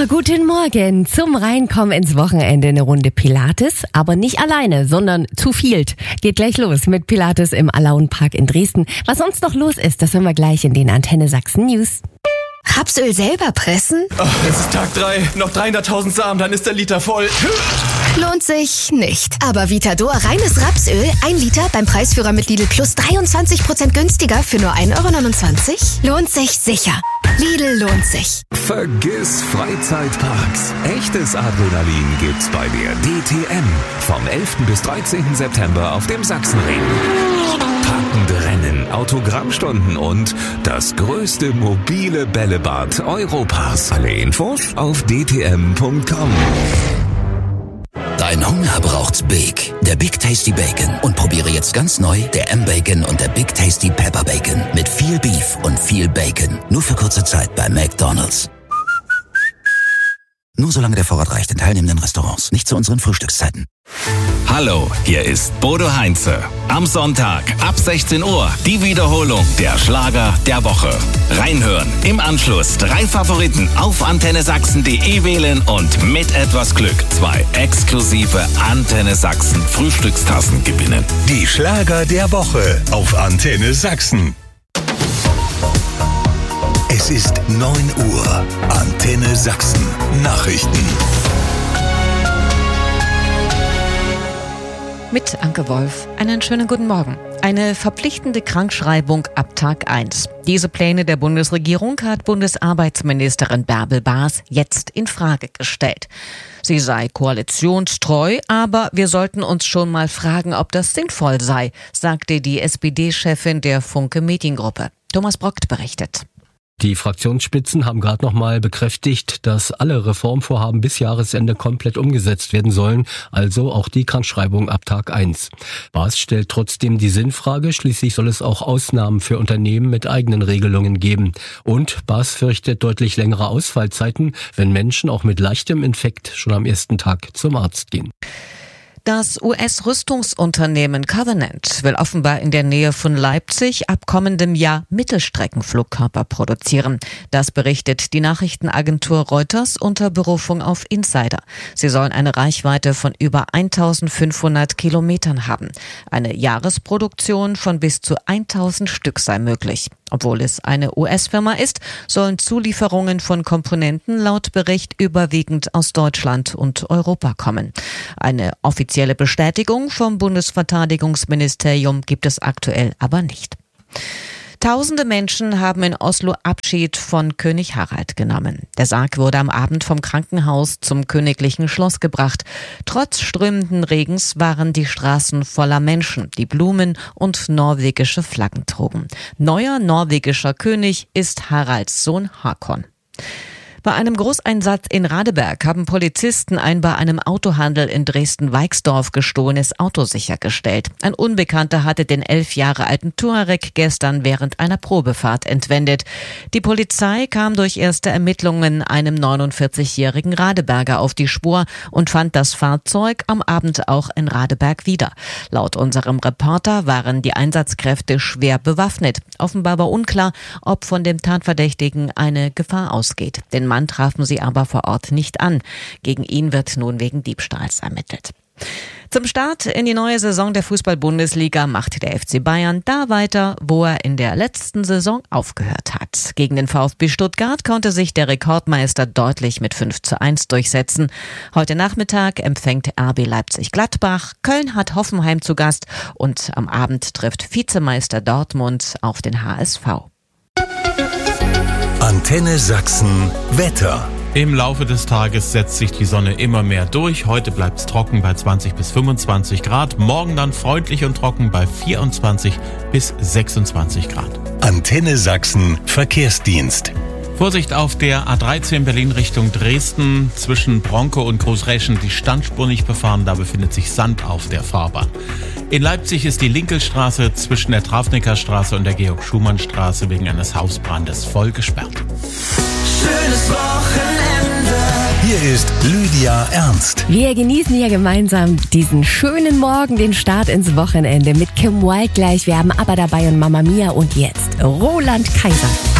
Guten Morgen. Zum Reinkommen ins Wochenende eine Runde Pilates, aber nicht alleine, sondern zu viert. Geht gleich los mit Pilates im Alaun-Park in Dresden. Was sonst noch los ist, das hören wir gleich in den Antenne Sachsen News. Rapsöl selber pressen? Jetzt ist Tag 3, noch 300.000 Samen, dann ist der Liter voll. Lohnt sich nicht. Aber Vitador reines Rapsöl, 1 Liter beim Preisführer mit Lidl Plus 23% günstiger für nur 1,29 €? Lohnt sich sicher. Lidl lohnt sich. Vergiss Freizeitparks. Echtes Adrenalin gibt's bei der DTM. Vom 11. bis 13. September auf dem Sachsenring. Packende Rennen, Autogrammstunden und das größte mobile Bällebad Europas. Alle Infos auf dtm.com. Dein Hunger braucht's Big. Der Big Tasty Bacon. Und probiere jetzt ganz neu der M-Bacon und der Big Tasty Pepper Bacon. Mit viel Beef und viel Bacon. Nur für kurze Zeit bei McDonald's. Nur solange der Vorrat reicht in teilnehmenden Restaurants. Nicht zu unseren Frühstückszeiten. Hallo, hier ist Bodo Heinze. Am Sonntag ab 16 Uhr die Wiederholung der Schlager der Woche. Reinhören, im Anschluss 3 Favoriten auf antennesachsen.de wählen und mit etwas Glück 2 exklusive Antenne Sachsen Frühstückstassen gewinnen. Die Schlager der Woche auf Antenne Sachsen. Es ist 9 Uhr. Antenne Sachsen. Nachrichten. Mit Anke Wolf. Einen schönen guten Morgen. Eine verpflichtende Krankschreibung ab Tag 1. Diese Pläne der Bundesregierung hat Bundesarbeitsministerin Bärbel Baas jetzt in Frage gestellt. Sie sei koalitionstreu, aber wir sollten uns schon mal fragen, ob das sinnvoll sei, sagte die SPD-Chefin der Funke Mediengruppe. Thomas Brockt berichtet. Die Fraktionsspitzen haben gerade noch mal bekräftigt, dass alle Reformvorhaben bis Jahresende komplett umgesetzt werden sollen, also auch die Krankschreibung ab Tag 1. Baas stellt trotzdem die Sinnfrage, schließlich soll es auch Ausnahmen für Unternehmen mit eigenen Regelungen geben. Und Baas fürchtet deutlich längere Ausfallzeiten, wenn Menschen auch mit leichtem Infekt schon am ersten Tag zum Arzt gehen. Das US-Rüstungsunternehmen Covenant will offenbar in der Nähe von Leipzig ab kommendem Jahr Mittelstreckenflugkörper produzieren. Das berichtet die Nachrichtenagentur Reuters unter Berufung auf Insider. Sie sollen eine Reichweite von über 1500 Kilometern haben. Eine Jahresproduktion von bis zu 1000 Stück sei möglich. Obwohl es eine US-Firma ist, sollen Zulieferungen von Komponenten laut Bericht überwiegend aus Deutschland und Europa kommen. Eine offizielle Bestätigung vom Bundesverteidigungsministerium gibt es aktuell aber nicht. Tausende Menschen haben in Oslo Abschied von König Harald genommen. Der Sarg wurde am Abend vom Krankenhaus zum königlichen Schloss gebracht. Trotz strömenden Regens waren die Straßen voller Menschen, die Blumen und norwegische Flaggen trugen. Neuer norwegischer König ist Haralds Sohn Håkon. Bei einem Großeinsatz in Radeberg haben Polizisten ein bei einem Autohandel in Dresden-Weixdorf gestohlenes Auto sichergestellt. Ein Unbekannter hatte den 11 Jahre alten Touareg gestern während einer Probefahrt entwendet. Die Polizei kam durch erste Ermittlungen einem 49-jährigen Radeberger auf die Spur und fand das Fahrzeug am Abend auch in Radeberg wieder. Laut unserem Reporter waren die Einsatzkräfte schwer bewaffnet. Offenbar war unklar, ob von dem Tatverdächtigen eine Gefahr ausgeht. Den Mann trafen sie aber vor Ort nicht an. Gegen ihn wird nun wegen Diebstahls ermittelt. Zum Start in die neue Saison der Fußball-Bundesliga macht der FC Bayern da weiter, wo er in der letzten Saison aufgehört hat. Gegen den VfB Stuttgart konnte sich der Rekordmeister deutlich mit 5:1 durchsetzen. Heute Nachmittag empfängt RB Leipzig Gladbach, Köln hat Hoffenheim zu Gast und am Abend trifft Vizemeister Dortmund auf den HSV. Antenne Sachsen Wetter. Im Laufe des Tages setzt sich die Sonne immer mehr durch. Heute bleibt es trocken bei 20 bis 25 Grad. Morgen dann freundlich und trocken bei 24 bis 26 Grad. Antenne Sachsen Verkehrsdienst. Vorsicht auf der A13 Berlin Richtung Dresden. Zwischen Bronkow und Großräschen die Standspur nicht befahren. Da befindet sich Sand auf der Fahrbahn. In Leipzig ist die Linkelstraße zwischen der Travniker-Straße und der Georg-Schumann-Straße wegen eines Hausbrandes voll gesperrt. Schönes Wochenende. Hier ist Lydia Ernst. Wir genießen hier gemeinsam diesen schönen Morgen, den Start ins Wochenende mit Kim Wilde gleich. Wir haben aber dabei und Mama Mia und jetzt Roland Kaiser.